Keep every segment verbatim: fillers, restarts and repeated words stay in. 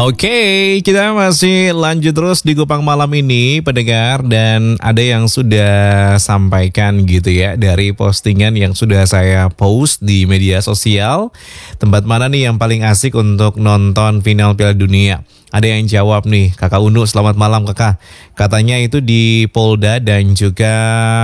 Oke, kita masih lanjut terus di Kupang Malam ini, pendengar, dan ada yang sudah sampaikan gitu ya dari postingan yang sudah saya post di media sosial. Tempat mana nih yang paling asik untuk nonton final Piala Dunia? Ada yang jawab nih, Kakak Unu, selamat malam Kakak. Katanya itu di Polda dan juga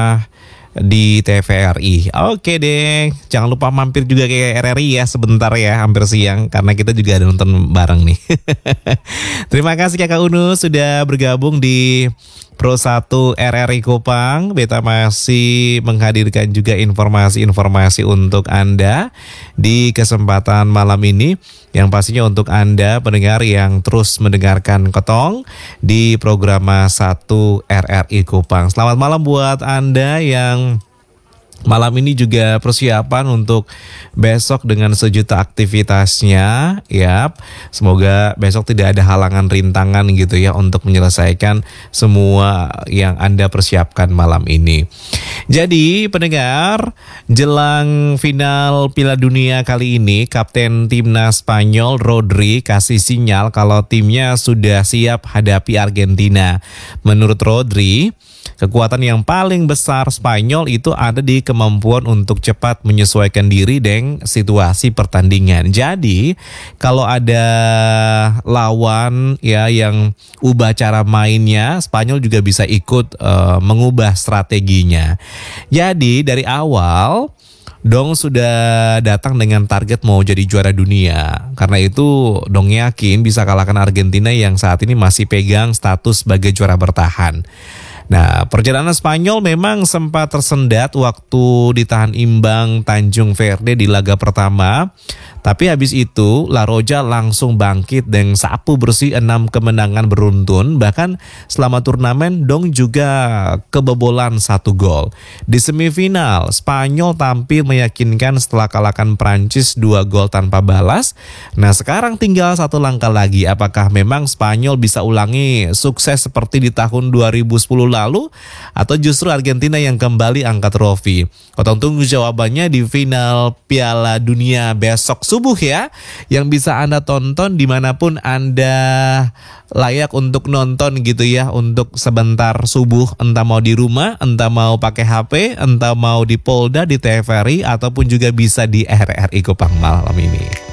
di T V R I. Oke deh, jangan lupa mampir juga ke R R I ya sebentar ya, hampir siang, karena kita juga ada nonton bareng nih. Terima kasih Kakak Unu sudah bergabung di Pro satu R R I Kupang. Beta masih menghadirkan juga informasi-informasi untuk Anda di kesempatan malam ini, yang pastinya untuk Anda pendengar yang terus mendengarkan Ketong di program satu R R I Kupang. Selamat malam buat Anda yang malam ini juga persiapan untuk besok dengan sejuta aktivitasnya. Yap, semoga besok tidak ada halangan rintangan gitu ya untuk menyelesaikan semua yang Anda persiapkan malam ini. Jadi pendengar, jelang final Piala Dunia kali ini, Kapten Timnas Spanyol Rodri kasih sinyal kalau timnya sudah siap hadapi Argentina. Menurut Rodri, kekuatan yang paling besar Spanyol itu ada di kemampuan untuk cepat menyesuaikan diri dengan situasi pertandingan. Jadi kalau ada lawan ya yang ubah cara mainnya, Spanyol juga bisa ikut uh, mengubah strateginya. Jadi dari awal Dong sudah datang dengan target mau jadi juara dunia. Karena itu Dong yakin bisa kalahkan Argentina yang saat ini masih pegang status sebagai juara bertahan. Nah, perjalanan Spanyol memang sempat tersendat waktu ditahan imbang Tanjung Verde di laga pertama. Tapi habis itu La Roja langsung bangkit dengan sapu bersih enam kemenangan beruntun. Bahkan selama turnamen Dong juga kebobolan satu gol. Di semifinal Spanyol tampil meyakinkan setelah kalahkan Prancis dua gol tanpa balas. Nah sekarang tinggal satu langkah lagi. Apakah memang Spanyol bisa ulangi sukses seperti di tahun dua ribu sepuluh lalu? Atau justru Argentina yang kembali angkat trofi? Kotong tunggu jawabannya di final Piala Dunia besok subuh ya, yang bisa Anda tonton dimanapun Anda layak untuk nonton gitu ya, untuk sebentar subuh, entah mau di rumah, entah mau pakai H P, entah mau di Polda, di T V R I, ataupun juga bisa di R R I Kupang malam ini.